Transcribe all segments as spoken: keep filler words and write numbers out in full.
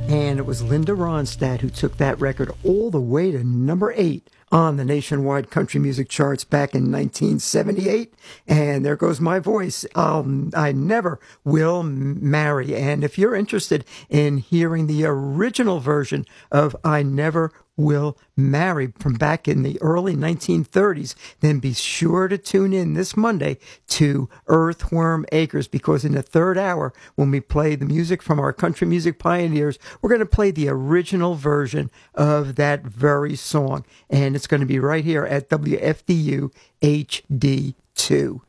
And it was Linda Ronstadt who took that record all the way to number eight on the nationwide country music charts back in nineteen seventy-eight. And there goes my voice. Um, I never will marry. And if you're interested in hearing the original version of I Never Will Marry from back in the early nineteen thirties, then be sure to tune in this Monday to Earthworm Acres, because in the third hour, when we play the music from our country music pioneers, we're going to play the original version of that very song. And it's going to be right here at W F D U H D two.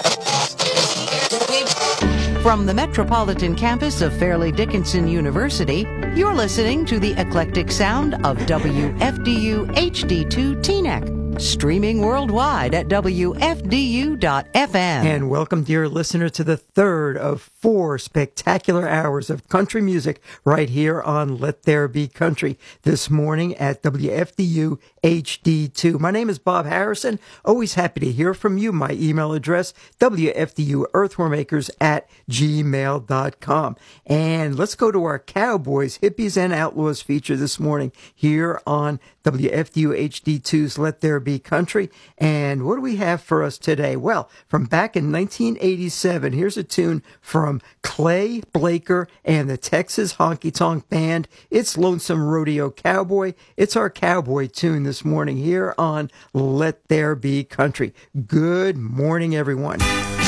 From the Metropolitan Campus of Fairleigh Dickinson University, you're listening to the eclectic sound of W F D U H D two Teaneck, streaming worldwide at W F D U dot F M. And welcome, dear listener, to the third of four spectacular hours of country music right here on Let There Be Country this morning at W F D U H D two. My name is Bob Harrison. Always happy to hear from you. My email address, W F D U Earthwormacres at gmail dot com. And let's go to our Cowboys, Hippies, and Outlaws feature this morning here on W F D U H D two's Let There Be Country. And what do we have for us today? Well, from back in nineteen eighty-seven, here's a tune from Clay Blaker and the Texas Honky Tonk Band. It's Lonesome Rodeo Cowboy. It's our cowboy tune this morning here on Let There Be Country. Good morning, everyone.